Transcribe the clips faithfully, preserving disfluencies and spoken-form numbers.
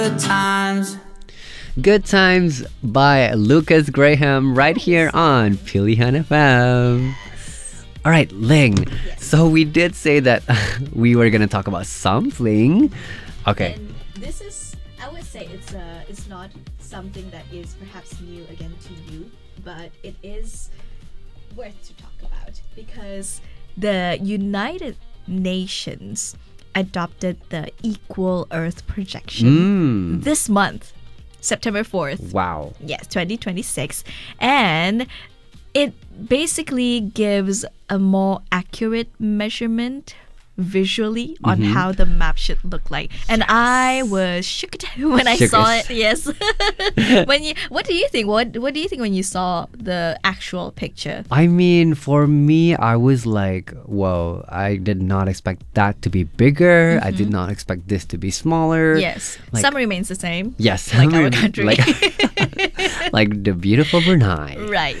Good times. Good Times by Lucas Graham right here on Pilihan F M. All right, Ling. Yes. So we did say that we were going to talk about something. Okay. And this is, I would say it's uh, it's not something that is perhaps new again to you, but it is worth to talk about because the United Nations adopted the Equal Earth projection Mm. this month, September fourth. Wow. Yes, twenty twenty-six. And it basically gives a more accurate measurement visually on Mhm. how the map should look like. And I was shook when I saw Shookest. it. Yes. when you what do you think? What what do you think when you saw the actual picture? I mean, for me, I was like, whoa, I did not expect that to be bigger. I did not expect this to be smaller. Yes. Like- Some remains the same. Yes. Like our I mean, country. Like, like the beautiful Brunei. Right.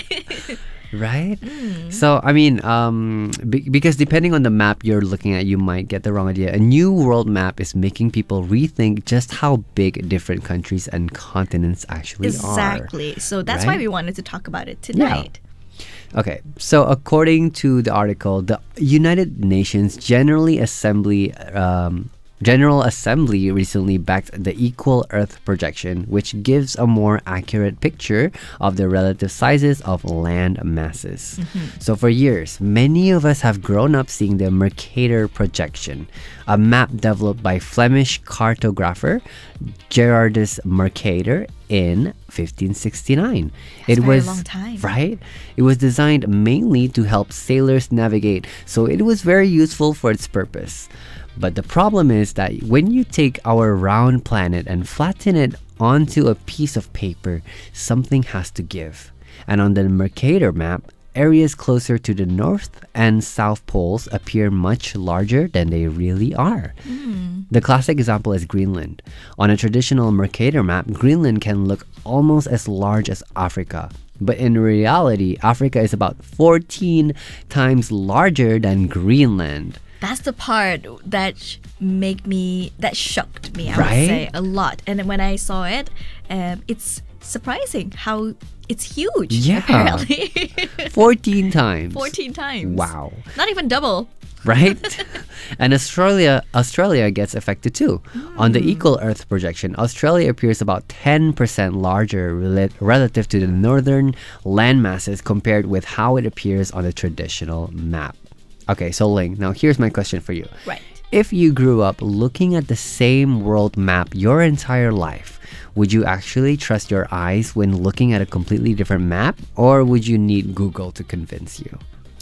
Right? Mm. So, I mean, um, be- because depending on the map you're looking at, you might get the wrong idea. A new world map is making people rethink just how big different countries and continents actually are. Exactly. So that's why right? we wanted to talk about it tonight. Okay, so according to the article, the United Nations Generally Assembly um, General Assembly recently backed the Equal Earth projection, which gives a more accurate picture of the relative sizes of land masses. So for years, many of us have grown up seeing the Mercator projection, a map developed by Flemish cartographer Gerardus Mercator in fifteen sixty-nine. That's it a very was long time. right. It was designed mainly to help sailors navigate, so it was very useful for its purpose. But the problem is that when you take our round planet and flatten it onto a piece of paper, something has to give. And on the Mercator map, areas closer to the north and south poles appear much larger than they really are. The classic example is Greenland. On a traditional Mercator map, Greenland can look almost as large as Africa. But in reality, Africa is about fourteen times larger than Greenland. That's the part that sh- make me that shocked me. I Right? would say a lot. And then when I saw it, um, it's surprising how it's huge. Yeah. Apparently, fourteen times. fourteen times. Wow. Not even double. Right? And Australia Australia gets affected too. On the Equal Earth projection, Australia appears about ten percent larger rela- relative to the northern land masses compared with how it appears on the traditional map. Okay, so Ling, now here's my question for you. Right. If you grew up looking at the same world map your entire life, would you actually trust your eyes when looking at a completely different map, or would you need Google to convince you?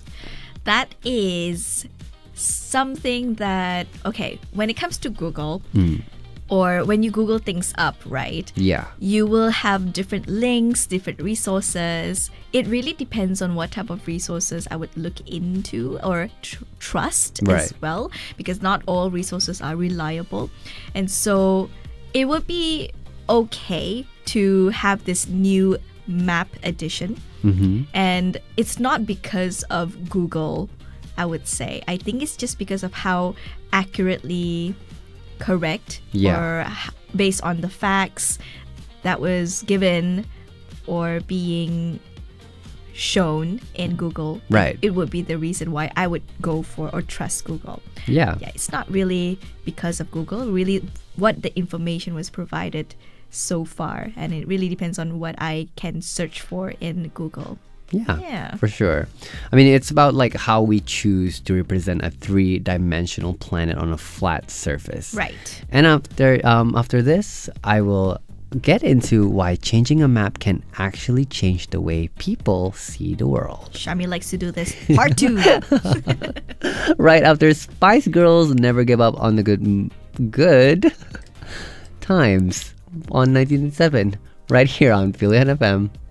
That is something that okay. When it comes to Google, Mm, or when you Google things up, right? yeah. You will have different links, different resources. It really depends on what type of resources I would look into or tr- trust Right. as well, because not all resources are reliable. And so it would be okay to have this new map edition. Mm-hmm. And it's not because of Google, I would say. I think it's just because of how accurately correct Yeah. or h- based on the facts that was given or being shown in Google. Right. It would be the reason why I would go for or trust Google. Yeah. Yeah, it's not really because of Google, really what the information was provided so far. And it really depends on what I can search for in Google. Yeah, Yeah. for sure. I mean, it's about like how we choose to represent a three-dimensional planet on a flat surface. Right. And after um, after this, I will get into why changing a map can actually change the way people see the world. Shami likes to do this. Part two. Right after Spice Girls Never Give Up on the Good Good Times on nineteen eighty-seven, right here on Pilihan F M.